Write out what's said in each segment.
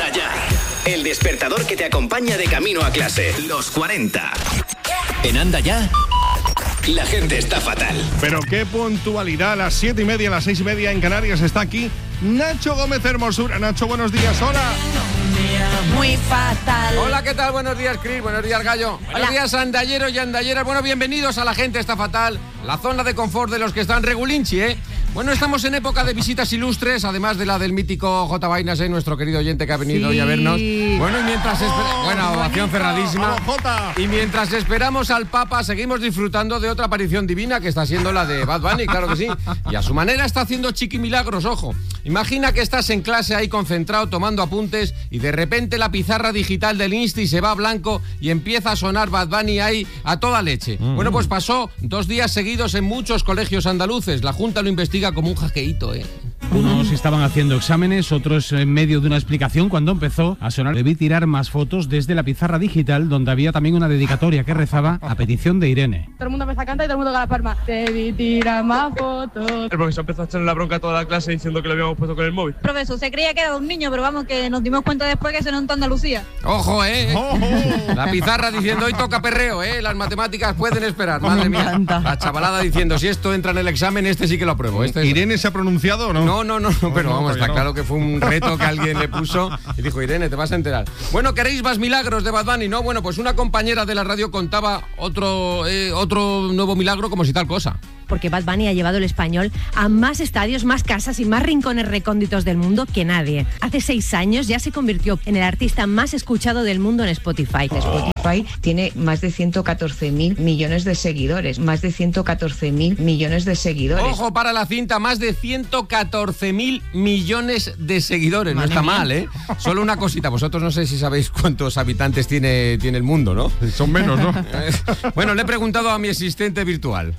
Anda Ya, el despertador que te acompaña de camino a clase. Los 40. En Anda Ya, la gente está fatal. Pero qué puntualidad, a las 7:30, a las 6:30 en Canarias está aquí Nacho Gómez Hermosura. Nacho, buenos días, hola. Muy fatal. Hola, ¿qué tal? Buenos días, Cris. Buenos días, Gallo. Buenos días, andalleros y andalleras. Bueno, bienvenidos a La Gente Está Fatal, la zona de confort de los que están regulinchi, ¿eh? Bueno, estamos en época de visitas ilustres, además de la del mítico J. Vainas, nuestro querido oyente que ha venido hoy a vernos. Bueno, y mientras buena ovación cerradísima. Y mientras esperamos al Papa, seguimos disfrutando de otra aparición divina que está siendo la de Bad Bunny, claro que sí. Y a su manera está haciendo chiqui milagros, ojo. Imagina que estás en clase ahí concentrado tomando apuntes y de repente la pizarra digital del Insti se va a blanco y empieza a sonar Bad Bunny ahí a toda leche. Bueno, pues pasó 2 días seguidos en muchos colegios andaluces. La Junta lo investiga como un hackeíto, Unos estaban haciendo exámenes, otros en medio de una explicación cuando empezó a sonar. Debí tirar más fotos desde la pizarra digital, donde había también una dedicatoria que rezaba a petición de Irene. Todo el mundo empezó a cantar y todo el mundo con la palma. Debí tirar más fotos. El profesor empezó a echarle la bronca a toda la clase diciendo que lo habíamos puesto con el móvil. Profesor, se creía que era un niño, pero vamos, que nos dimos cuenta después que se notó Andalucía. ¡Ojo, La pizarra diciendo hoy toca perreo, Las matemáticas pueden esperar, madre mía. La chavalada diciendo, si esto entra en el examen, este sí que lo apruebo. ¿Irene se ha pronunciado o no? No, pero vamos, está claro que fue un reto que alguien le puso y dijo, Irene, te vas a enterar. Bueno, ¿queréis más milagros de Bad Bunny? No, bueno, pues una compañera de la radio contaba otro nuevo milagro como si tal cosa. Porque Bad Bunny ha llevado el español a más estadios, más casas y más rincones recónditos del mundo que nadie. Hace 6 años ya se convirtió en el artista más escuchado del mundo en Spotify. Spotify tiene más de 114.000 millones de seguidores. Más de 114.000 millones de seguidores. Ojo para la cinta, más de 114.000 millones de seguidores. No está mal, Solo una cosita, vosotros no sé si sabéis cuántos habitantes tiene el mundo, ¿no? Son menos, ¿no? Bueno, le he preguntado a mi asistente virtual.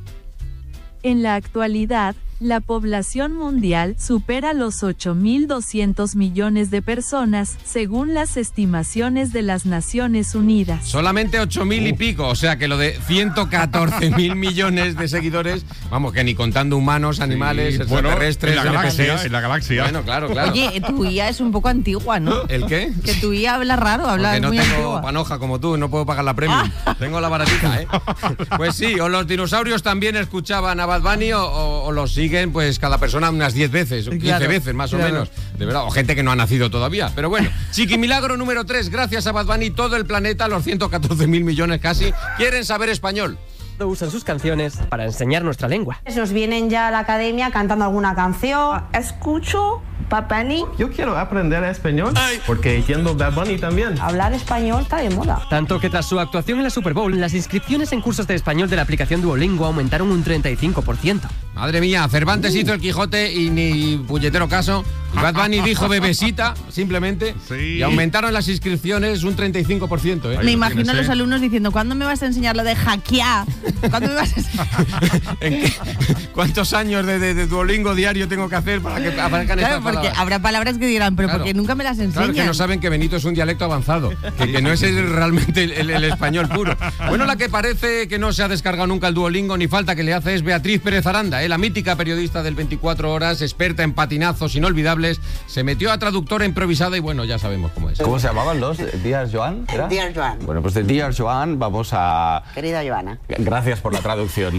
En la actualidad, la población mundial supera los 8.200 millones de personas, según las estimaciones de las Naciones Unidas. Solamente 8.000 y pico, o sea que lo de 114.000 millones de seguidores, vamos, que ni contando humanos, animales, extraterrestres, en la galaxia. Bueno, claro. Oye, tu IA es un poco antigua, ¿no? ¿El qué? Que tu IA habla raro, habla no muy tengo antigua. panoja como tú, no puedo pagar la premium. Tengo la baratita, Pues sí, o los dinosaurios también escuchaban a Bad Bunny o los siguen pues cada persona unas 10 veces, o 15 veces más o menos, de verdad, o gente que no ha nacido todavía, pero bueno. Chiqui milagro número 3, gracias a Bad Bunny todo el planeta, los 114.000 millones casi, quieren saber español. Usan sus canciones para enseñar nuestra lengua. Nos vienen ya a la academia cantando alguna canción. Escucho Bad Bunny. Yo quiero aprender español porque entiendo Bad Bunny también. Hablar español está de moda. Tanto que tras su actuación en la Super Bowl, las inscripciones en cursos de español de la aplicación Duolingo aumentaron un 35%. Madre mía, Cervantes hizo el Quijote y ni puñetero caso. Y Bad Bunny dijo bebesita, simplemente, y aumentaron las inscripciones un 35%. Me imagino a los alumnos diciendo, ¿cuándo me vas a enseñar lo de hackear? ¿Cuándo me vas a enseñar? ¿Cuántos años de Duolingo diario tengo que hacer para que aparezcan estas palabras? Porque habrá palabras que dirán, pero ¿por qué nunca me las enseñan? Claro, que no saben que Benito es un dialecto avanzado, que no es realmente el español puro. Bueno, la que parece que no se ha descargado nunca el Duolingo ni falta que le hace es Beatriz Pérez Aranda, la mítica periodista del 24 horas, experta en patinazos inolvidables, se metió a traductora improvisada y bueno, ya sabemos cómo es. ¿Cómo se llamaban los? ¿Dear Joan? ¿Era? Dear Joan. Bueno, pues de Dear Joan vamos a... Querida Joana. Gracias por la traducción.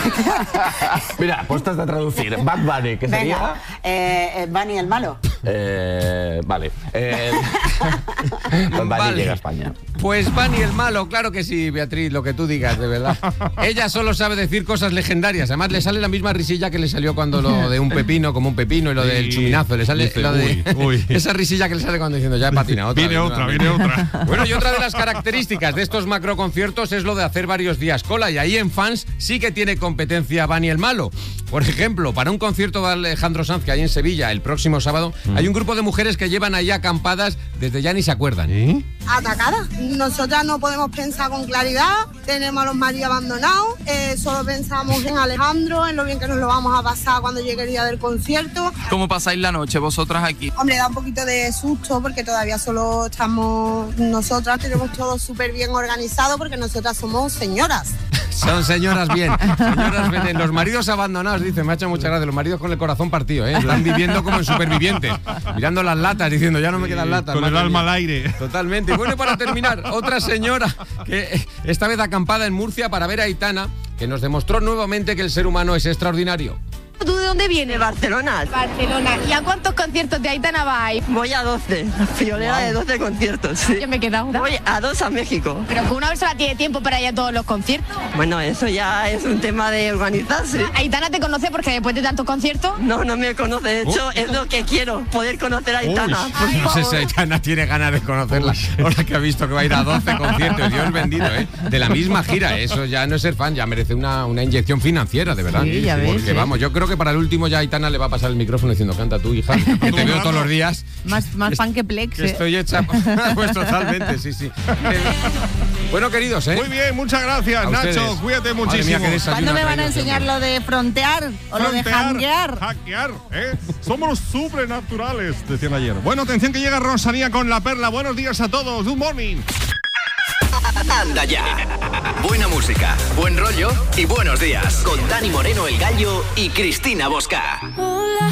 Mira, puestas a traducir. Bad Bunny, ¿qué sería? Bunny el malo. Vale. Bad Bunny llega a España. Pues Bunny el malo, claro que sí, Beatriz, lo que tú digas, de verdad. Ella solo sabe decir cosas legendarias, además le sale la misma risilla que le salió cuando lo de un pepino, como un pepino, y lo del chuminazo, le sale lo de esa risilla que le sale cuando diciendo, ya he patinado otra. Viene otra. Bueno, y otra de las características de estos macroconciertos es lo de hacer varios días cola, y ahí en fans sí que tiene competencia Bunny el malo. Por ejemplo, para un concierto de Alejandro Sanz que hay en Sevilla el próximo sábado, hay un grupo de mujeres que llevan ahí acampadas desde ya ni se acuerdan. Atacadas. Nosotras no podemos pensar con claridad, tenemos a los maridos abandonados, solo pensamos en Alejandro, en lo bien que nos lo vamos a pasar cuando llegue el día del concierto. ¿Cómo pasáis la noche vosotras aquí? Hombre, da un poquito de susto porque todavía solo estamos nosotras, tenemos todo súper bien organizado porque nosotras somos señoras. Son señoras bien. Señoras bien. Los maridos abandonados, dice, me ha hecho muchas gracias. Los maridos con el corazón partido, ¿eh? Están viviendo como en Supervivientes. Mirando las latas, diciendo, ya no me quedan latas. Con el alma al aire. Totalmente. Y bueno, para terminar, otra señora que esta vez acampada en Murcia para ver a Aitana, que nos demostró nuevamente que el ser humano es extraordinario. ¿Tú de dónde vienes? De Barcelona. Barcelona. ¿Y a cuántos conciertos de Aitana vais? Voy a 12. La friolera de 12 conciertos. Sí. Yo me he quedado. Voy a 2 a México. Pero que una persona tiene tiempo para ir a todos los conciertos. Bueno, eso ya es un tema de organizarse. ¿Aitana te conoce porque después de tantos conciertos? No, no me conoce. De hecho, es lo que quiero, poder conocer a Aitana. No sé si Aitana tiene ganas de conocerla. Ahora que ha visto que va a ir a 12 conciertos, Dios bendito, ¿eh? De la misma gira. Eso ya no es ser fan, ya merece una inyección financiera, de verdad. Sí, ya ves. Porque vamos, yo creo que para el último ya Aitana le va a pasar el micrófono diciendo, canta tú, hija, que te veo todos los días. Más pan que Plex. Que estoy hecha. Pues totalmente, sí, sí. Bueno, queridos, ¿eh? Muy bien, muchas gracias, Nacho. Cuídate muchísimo. Mía, ¿Cuándo me van a enseñar lo de frontear o lo de hackear? Hackear, ¿eh? Somos los sobrenaturales, decían ayer. Bueno, atención que llega Rosalía con La Perla. Buenos días a todos. Good morning. Anda ya. Buena música, buen rollo y buenos días. Con Dani Moreno, el Gallo, y Cristina Bosca.